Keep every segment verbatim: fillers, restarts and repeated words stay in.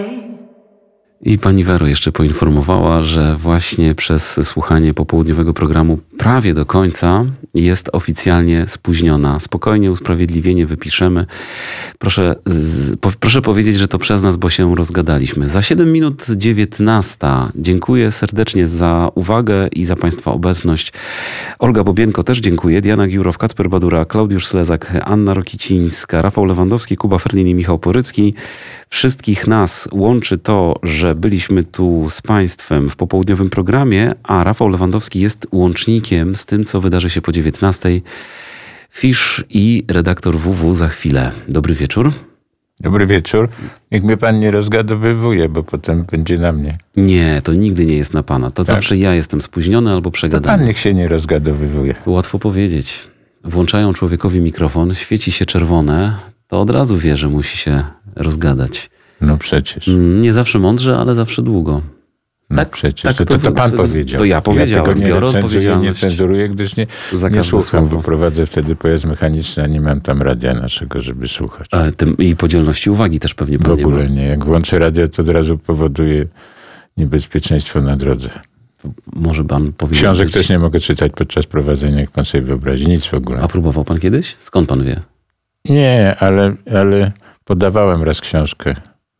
I pani Wero jeszcze poinformowała, że właśnie przez słuchanie popołudniowego programu prawie do końca jest oficjalnie spóźniona. Spokojnie usprawiedliwienie wypiszemy. Proszę, z, po, proszę powiedzieć, że to przez nas, bo się rozgadaliśmy. Za siedem minut dziewiętnasta. Dziękuję serdecznie za uwagę i za państwa obecność. Olga Bobienko też dziękuję. Diana Giurow, Kacper Badura, Klaudiusz Slezak, Anna Rokicińska, Rafał Lewandowski, Kuba Ferlin i Michał Porycki. Wszystkich nas łączy to, że byliśmy tu z państwem w popołudniowym programie, a Rafał Lewandowski jest łącznikiem z tym, co wydarzy się po dziewiętnastej. Fisz i redaktor W W za chwilę. Dobry wieczór. Dobry wieczór. Niech mnie pan nie rozgadowywuje, bo potem będzie na mnie. Nie, to nigdy nie jest na pana. To tak. Zawsze ja jestem spóźniony albo przegadany. To pan niech się nie rozgadowywuje. Łatwo powiedzieć. Włączają człowiekowi mikrofon, świeci się czerwone, to od razu wie, że musi się rozgadać. No przecież. Nie zawsze mądrze, ale zawsze długo. No tak, przecież. Tak, to, to, to pan powiedział. To ja powiedziałem. Ja tego nie biorę recenzuję, nie cenzuruję, gdyż nie, nie słucham, słowo. bo prowadzę wtedy pojazd mechaniczny, a nie mam tam radia naszego, żeby słuchać. A, tym, I podzielności uwagi też pewnie pan W ogóle nie, nie. Jak włączę radio, to od razu powoduje niebezpieczeństwo na drodze. To może pan powinien Książek być... też nie mogę czytać podczas prowadzenia, jak pan sobie wyobrazi. Nic w ogóle. A próbował pan kiedyś? Skąd pan wie? Nie, ale, ale podawałem raz książkę.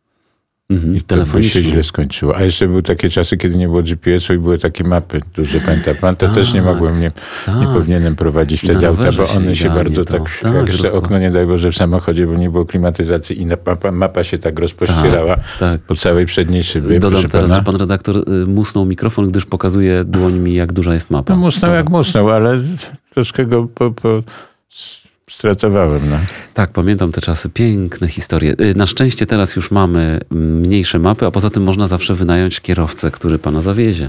Mhm, I to by się źle skończyło. A jeszcze były takie czasy, kiedy nie było G P S u i były takie mapy duże, pamięta pan? To tak, też nie mogłem, nie, tak. nie powinienem prowadzić wtedy auta, bo one się, się bardzo to, tak, tak, jak jeszcze rozpo... okno, nie daj Boże, w samochodzie, bo nie było klimatyzacji i mapa, mapa się tak rozpościerała tak, tak. po całej przedniej szybie. Dodam teraz, pana. że pan redaktor musnął mikrofon, gdyż pokazuje dłońmi, jak duża jest mapa. No musnął jak musnął, ale troszkę go po... po stratowałem, no. Tak, pamiętam te czasy. Piękne historie. Na szczęście teraz już mamy mniejsze mapy, a poza tym można zawsze wynająć kierowcę, który pana zawiezie.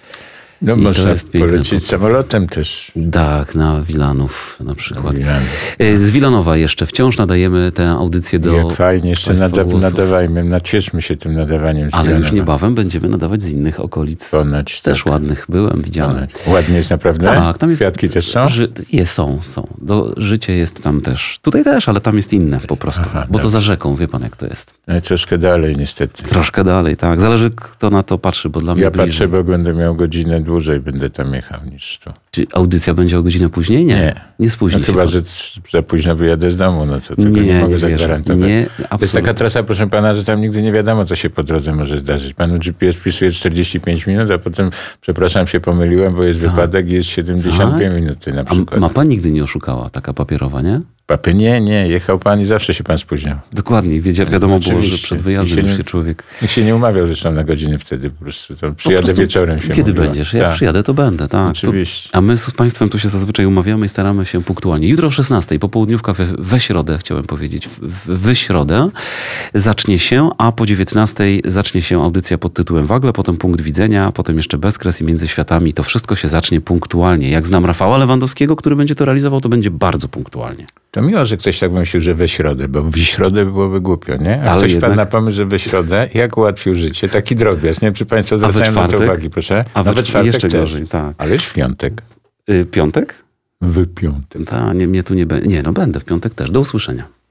No I można polecieć pod... samolotem też. Tak, na Wilanów na przykład. Wilanów. Z Wilanowa jeszcze wciąż nadajemy tę audycję do Jak fajnie, jeszcze nada, nadawajmy, nacieszmy się tym nadawaniem. Ale już niebawem będziemy nadawać z innych okolic. Ponoć. Też tak. ładnych byłem, widziałem. Ponoć. Ładnie jest naprawdę? Tak, tam jest... Kwiatki też są? Ży... Je, są, są. Do... Życie jest tam też. Tutaj też, ale tam jest inne po prostu. Aha, bo tak. To za rzeką, wie pan jak to jest. No, troszkę dalej niestety. Troszkę dalej, tak. Zależy kto na to patrzy, bo dla mnie Ja bliżej. patrzę, bo będę miał godzinę dłużej, będę tam jechał niż tu. Czy audycja będzie o godzinę później? Nie. Nie, nie spóźni no się. Chyba, pan. Że za późno wyjadę z domu, no to tego nie, nie mogę nie zagwarantować. Nie, to jest taka trasa, proszę pana, że tam nigdy nie wiadomo, co się po drodze może zdarzyć. Panu G P S wpisuje czterdzieści pięć minut, a potem, przepraszam, się pomyliłem, bo jest tak. wypadek i jest siedemdziesiąt dwie tak? minuty na przykład. A mapa nigdy nie oszukała, taka papierowa, nie? Papy nie, nie. Jechał pan i zawsze się pan spóźniał. Dokładnie. Wiedzia, wiadomo było, że przed wyjazdem już nie, się człowiek... Nikt się nie umawiał zresztą na godziny wtedy. Po prostu to przyjadę po prostu wieczorem się Kiedy mówiła. będziesz? Jak tak. przyjadę, to będę. Tak. Oczywiście. To, a my z państwem tu się zazwyczaj umawiamy i staramy się punktualnie. Jutro o szesnastej, popołudniówka we, we środę, chciałem powiedzieć, w, w środę zacznie się, a po dziewiętnastej zacznie się audycja pod tytułem Wagle, potem Punkt Widzenia, potem jeszcze Bezkres i Między Światami. To wszystko się zacznie punktualnie. Jak znam Rafała Lewandowskiego, który będzie to realizował, to będzie bardzo punktualnie. To miło, że ktoś tak myślił, że we środę, bo w środę byłoby głupio, nie? A ale ktoś jednak... padł na pomysł, że we środę, jak ułatwił życie, taki drobiazg, nie wiem, czy państwo zwracają na to uwagi, proszę? A we czwartek jeszcze też. gorzej, tak. Ale w piątek. Y, piątek? W piątek. Ta, nie, mnie tu nie będzie. Nie, no będę w piątek też. Do usłyszenia.